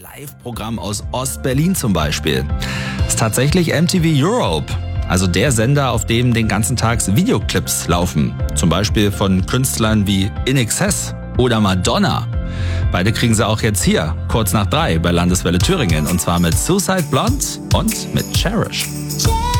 Live-Programm aus Ost-Berlin zum Beispiel. Das ist tatsächlich MTV Europe. Also der Sender, auf dem den ganzen Tag Videoclips laufen. Zum Beispiel von Künstlern wie INXS oder Madonna. Beide kriegen sie auch jetzt hier, kurz nach 3 bei Landeswelle Thüringen. Und zwar mit Suicide Blonde und mit Cherish.